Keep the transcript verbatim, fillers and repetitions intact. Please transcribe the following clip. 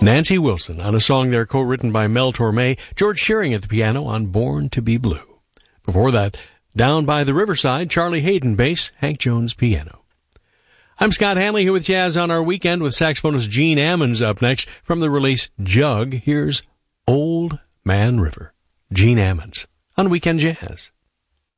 Nancy Wilson on a song there co-written by Mel Torme, George Shearing at the piano on Born to be Blue. Before that, Down by the Riverside, Charlie Hayden bass, Hank Jones piano. I'm Scott Hanley here with Jazz on Our Weekend with saxophonist Gene Ammons up next. From the release Jug, here's Old Man River. Gene Ammons on Weekend Jazz.